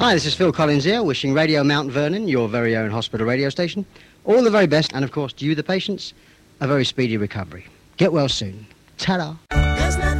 Hi, this is Phil Collins here, wishing Radio Mount Vernon, your very own hospital radio station, all the very best, and of course to you, the patients, a very speedy recovery. Get well soon. Ta-da.